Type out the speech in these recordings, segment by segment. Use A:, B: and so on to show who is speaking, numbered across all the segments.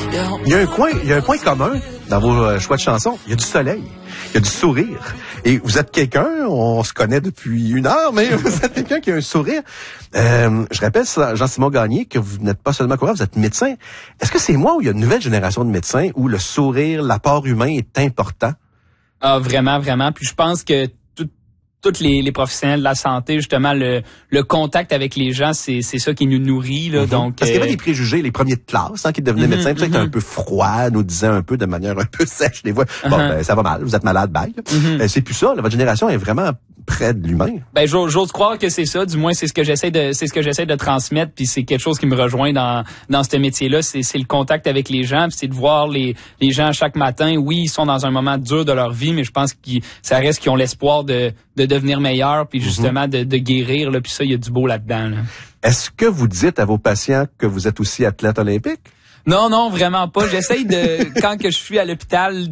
A: Il y a un point commun dans vos choix de chansons. Il y a du soleil, il y a du sourire. Et vous êtes quelqu'un, on se connaît depuis 1 heure, mais vous êtes quelqu'un qui a un sourire. Je rappelle, Jean-Simon Gagné, que vous n'êtes pas seulement coureur, vous êtes médecin. Est-ce que c'est moi ou il y a une nouvelle génération de médecins où le sourire, l'apport humain est important?
B: Ah, vraiment, vraiment. Puis je pense que tous les professionnels de la santé, justement, le contact avec les gens, c'est ça qui nous nourrit, là. Donc,
A: parce qu'il y avait des préjugés, les premiers de classe, qui devenaient médecins, peut-être un peu froid, nous disaient un peu de manière un peu sèche des fois. Bon, ben, ça va mal, vous êtes malade, bye. C'est plus ça, là, votre génération est vraiment près de l'humain.
B: Ben, j'ose croire que c'est ça, du moins c'est ce que j'essaie de transmettre, puis c'est quelque chose qui me rejoint dans ce métier-là, c'est le contact avec les gens, puis c'est de voir les gens chaque matin. Oui, ils sont dans un moment dur de leur vie, mais je pense que ça reste qu'ils ont l'espoir de devenir meilleurs, puis justement de guérir, là, puis ça, il y a du beau là-dedans, là.
A: Est-ce que vous dites à vos patients que vous êtes aussi athlète olympique?
B: Non, vraiment pas. J'essaye quand que je suis à l'hôpital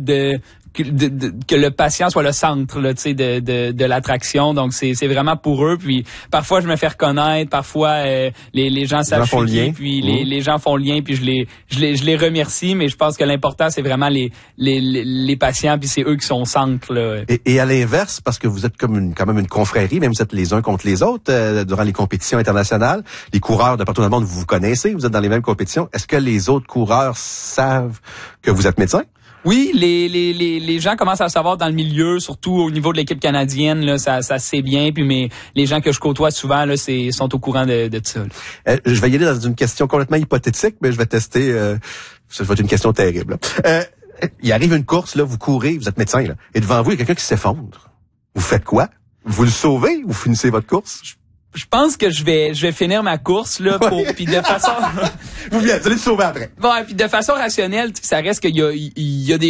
B: que le patient soit le centre, là, tu sais, de l'attraction. Donc c'est vraiment pour eux. Puis parfois je me fais reconnaître, parfois les gens savent
A: font le lien.
B: Puis les gens font le lien, puis je les remercie. Mais je pense que l'important c'est vraiment les patients, puis c'est eux qui sont au centre, là.
A: Et à l'inverse, parce que vous êtes quand même une confrérie, même vous êtes les uns contre les autres durant les compétitions internationales. Les coureurs de partout dans le monde, vous connaissez, vous êtes dans les mêmes compétitions. Est-ce que les autres coureurs savent que vous êtes médecin?
B: Oui, les gens commencent à le savoir dans le milieu, surtout au niveau de l'équipe canadienne, là, ça se sait bien. Puis mais les gens que je côtoie souvent là, sont au courant de ça.
A: Je vais y aller dans une question complètement hypothétique, mais je vais tester. Ça va être une question terrible. Il arrive une course, là, vous courez, vous êtes médecin, là, et devant vous il y a quelqu'un qui s'effondre. Vous faites quoi? Vous le sauvez ou vous finissez votre course?
B: Je pense que je vais finir ma course là puis de façon
A: vous allez le sauver après.
B: Bon, puis de façon rationnelle, ça reste qu'il y a des